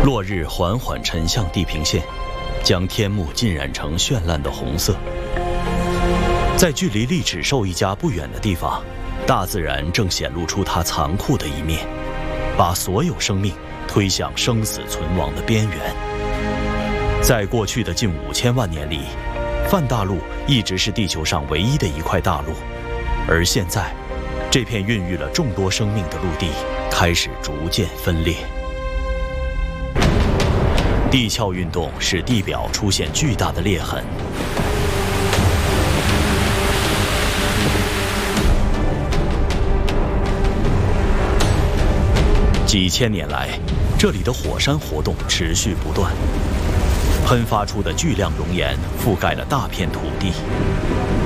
落日缓缓沉向地平线，将天幕浸染成绚烂的红色。在距离利齿兽一家不远的地方，大自然正显露出它残酷的一面，把所有生命推向生死存亡的边缘。在过去的近5000万年里，泛大陆一直是地球上唯一的一块大陆，而现在，这片孕育了众多生命的陆地开始逐渐分裂。地壳运动使地表出现巨大的裂痕。几千年来，这里的火山活动持续不断，喷发出的巨量熔岩覆盖了大片土地。